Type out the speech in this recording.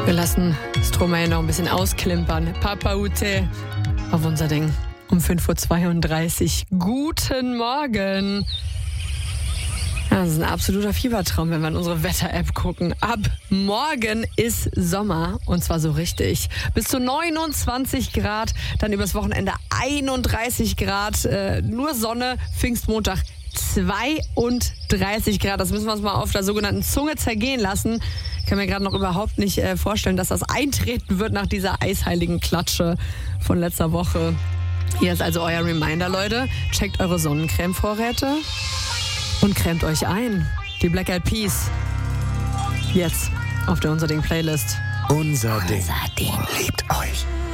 Wir lassen Stromae noch ein bisschen ausklimpern. Papa Ute auf unser Ding um 5.32 Uhr. Guten Morgen. Ja, das ist ein absoluter Fiebertraum, wenn wir in unsere Wetter-App gucken. Ab morgen ist Sommer und zwar so richtig. Bis zu 29 Grad, dann übers Wochenende 31 Grad, nur Sonne, Pfingstmontag 32 Grad. Das müssen wir uns mal auf der sogenannten Zunge zergehen lassen. Ich kann mir gerade noch überhaupt nicht vorstellen, dass das eintreten wird nach dieser eisheiligen Klatsche von letzter Woche. Hier ist also euer Reminder, Leute. Checkt eure Sonnencreme-Vorräte und cremt euch ein. Die Black Eyed Peas. Jetzt auf der Unser Ding Playlist. Unser Ding liebt euch.